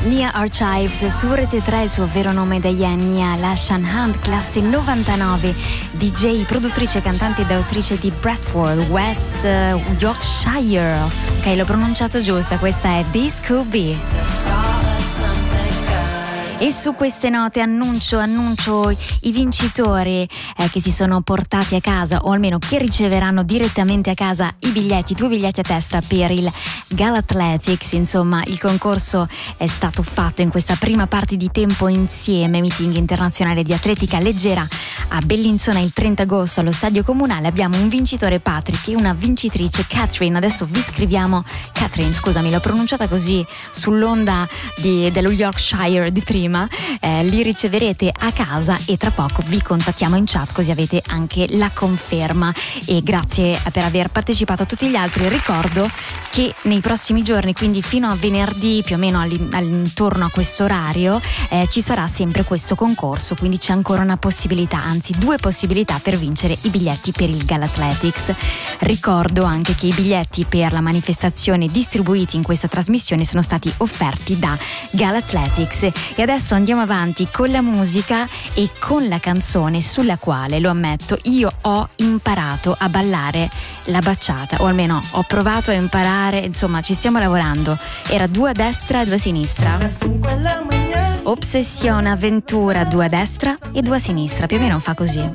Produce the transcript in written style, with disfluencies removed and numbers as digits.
Nia Archives su Rete 3, il suo vero nome da Nia Lashan Hunt, classe 99, DJ, produttrice, cantante ed autrice di Bradford, West Yorkshire. Ok, l'ho pronunciato giusta, questa è This Could Be. E su queste note annuncio i vincitori che si sono portati a casa, o almeno che riceveranno direttamente a casa i biglietti, 2 biglietti a testa per il Galathletics. Insomma, il concorso è stato fatto in questa prima parte di Tempo Insieme, meeting internazionale di atletica leggera a Bellinzona il 30 agosto allo Stadio Comunale. Abbiamo un vincitore Patrick e una vincitrice Catherine. Adesso vi scriviamo Catherine, scusami, l'ho pronunciata così sull'onda dello Yorkshire di prima. Li riceverete a casa e tra poco vi contattiamo in chat, così avete anche la conferma. E grazie per aver partecipato a tutti gli altri. Ricordo che nei prossimi giorni, quindi fino a venerdì più o meno intorno a questo orario, ci sarà sempre questo concorso, quindi c'è ancora una possibilità, anzi 2 possibilità per vincere i biglietti per il Galathletics. Ricordo anche che i biglietti per la manifestazione distribuiti in questa trasmissione sono stati offerti da Galathletics. E adesso andiamo avanti con la musica e con la canzone sulla quale, lo ammetto, io ho imparato a ballare la bachata, o almeno ho provato a imparare, insomma ci stiamo lavorando. Era 2 a destra e 2 a sinistra, Obsessione, avventura, 2 a destra e 2 a sinistra, più o meno fa così.